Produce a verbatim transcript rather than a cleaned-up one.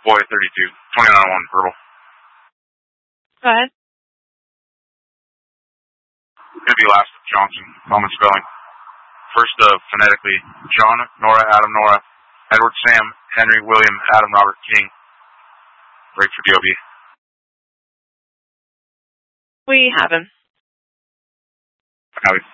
Boy thirty-two, twenty-nine oh one, verbal. Go ahead. Gonna be last of Johnson, moment spelling. First of phonetically, John, Nora, Adam, Nora, Edward, Sam, Henry, William, Adam, Robert, King. Break for D O B. We have him. Copy.